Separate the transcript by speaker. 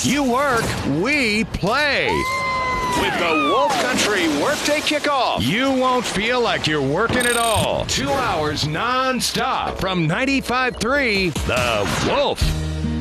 Speaker 1: You work, we play.
Speaker 2: With the Wolf Country Workday Kickoff.
Speaker 1: You won't feel like you're working at all. 2 hours non-stop from 95.3 The Wolf.